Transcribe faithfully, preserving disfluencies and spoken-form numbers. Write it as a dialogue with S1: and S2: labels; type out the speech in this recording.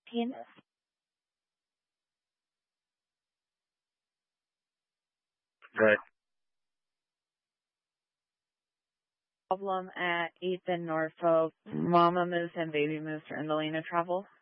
S1: fifteen.
S2: Good.
S1: Problem at eighth and Norfolk. Mama Moose and Baby Moose are in the lane of travel.